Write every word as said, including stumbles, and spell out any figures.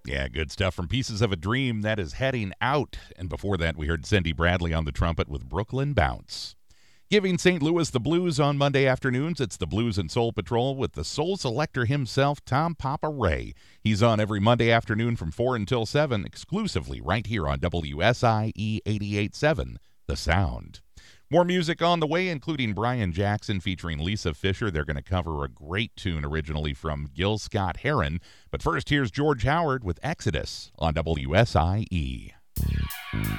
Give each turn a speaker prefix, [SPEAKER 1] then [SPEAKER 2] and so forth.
[SPEAKER 1] Yeah, good stuff from Pieces of a Dream. That is Heading Out. And before that, we heard Cindy Bradley on the trumpet with Brooklyn Bounce. Giving Saint Louis the blues on Monday afternoons, it's the Blues and Soul Patrol with the soul selector himself, Tom Papa Ray. He's on every Monday afternoon from four until seven, exclusively right here on W S I E eighty-eight point seven, The Sound. More music on the way, including Brian Jackson featuring Lisa Fisher. They're going to cover a great tune originally from Gil Scott-Heron. But first, here's George Howard with Exodus on W S I E.